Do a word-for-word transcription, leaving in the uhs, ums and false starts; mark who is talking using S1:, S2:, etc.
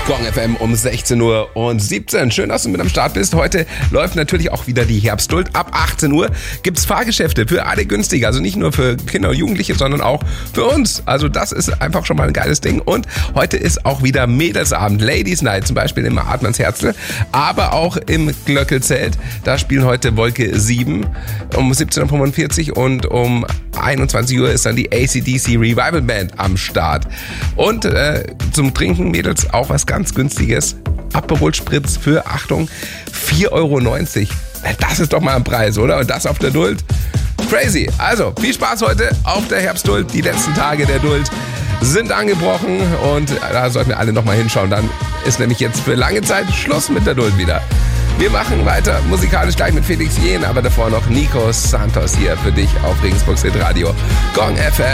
S1: Gong F M um sechzehn Uhr und siebzehn. Schön, dass du mit am Start bist. Heute läuft natürlich auch wieder die Herbstduld. Ab achtzehn Uhr gibt's Fahrgeschäfte für alle günstig. Also nicht nur für Kinder und Jugendliche, sondern auch für uns. Also das ist einfach schon mal ein geiles Ding. Und heute ist auch wieder Mädelsabend, Ladies Night, zum Beispiel im Hartmanns Herzl, aber auch im Glöckelzelt. Da spielen heute Wolke sieben um siebzehn Uhr fünfundvierzig und um einundzwanzig Uhr ist dann die A C D C Revival Band am Start. Und äh, zum Trinken, Mädels, auch was ganz Günstiges. Aperol Spritz für, Achtung, vier Euro neunzig. Das ist doch mal ein Preis, oder? Und das auf der Duld? Crazy. Also, viel Spaß heute auf der Herbstduld. Die letzten Tage der Duld sind angebrochen und da sollten wir alle nochmal hinschauen. Dann ist nämlich jetzt für lange Zeit Schluss mit der Duld wieder. Wir machen weiter musikalisch gleich mit Felix Jähn, aber davor noch Nico Santos hier für dich auf Regensburgs Hitradio Gong F M.